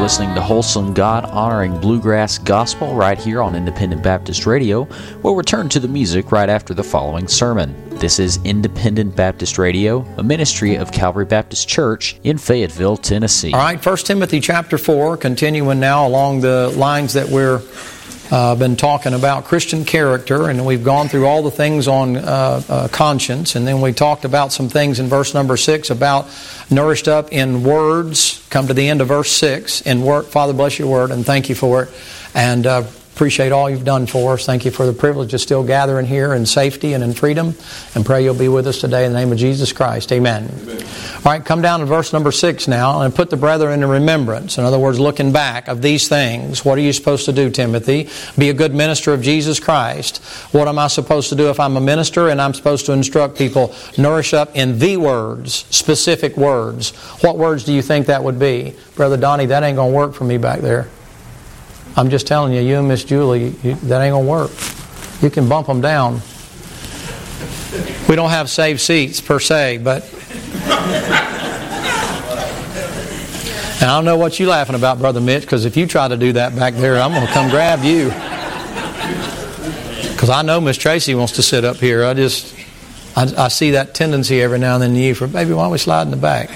listening to wholesome, God-honoring bluegrass gospel right here on Independent Baptist Radio. We'll return to the music right after the following sermon. This is Independent Baptist Radio, a ministry of Calvary Baptist Church in Fayetteville, Tennessee. All right, 1 Timothy chapter 4, continuing now along the lines that we're been talking about Christian character, and we've gone through all the things on conscience, and then we talked about some things in verse number 6 about nourished up in words. Come to the end of verse 6 in word. Father, bless your word, and thank you for it, and appreciate all you've done for us. Thank you for the privilege of still gathering here in safety and in freedom, and pray you'll be with us today in the name of Jesus Christ. Amen. All right, come down to verse number 6 now, and put the brethren in remembrance. In other words, looking back of these things. What are you supposed to do, Timothy? Be a good minister of Jesus Christ. What am I supposed to do if I'm a minister and I'm supposed to instruct people? Nourish up in the words, specific words. What words do you think that would be? Brother Donnie, that ain't going to work for me back there. I'm just telling you, you and Miss Julie, that ain't going to work. You can bump them down. We don't have saved seats per se, but... And I don't know what you're laughing about, Brother Mitch, because if you try to do that back there, I'm going to come grab you. Because I know Miss Tracy wants to sit up here. I see that tendency every now and then in you for, baby, why don't we slide in the back?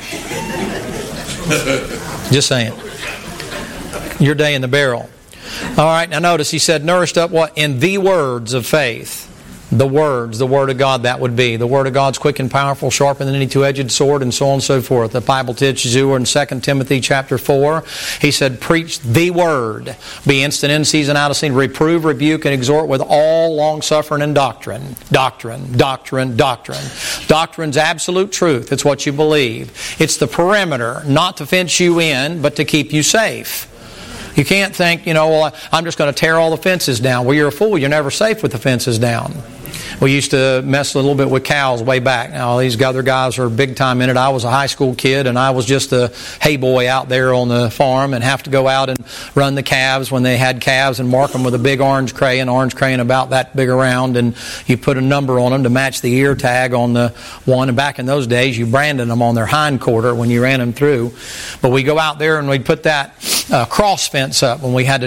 Just saying. Your day in the barrel. All right, now notice he said, nourished up what? In the words of faith. The words, the Word of God, that would be. The Word of God's quick and powerful, sharper than any two-edged sword, and so on and so forth. The Bible teaches you in 2 Timothy chapter 4, he said, preach the Word. Be instant in season, out of season. Reprove, rebuke, and exhort with all long-suffering and doctrine. Doctrine. Doctrine's absolute truth. It's what you believe. It's the perimeter, not to fence you in, but to keep you safe. You can't think, well, I'm just going to tear all the fences down. Well, you're a fool. You're never safe with the fences down. We used to mess a little bit with cows way back. Now, these other guys are big time in it. I was a high school kid, and I was just a hay boy out there on the farm and have to go out and run the calves when they had calves and mark them with a big orange crayon about that big around, and you put a number on them to match the ear tag on the one. And back in those days, you branded them on their hind quarter when you ran them through. But we go out there and we'd put that cross fence up when we had to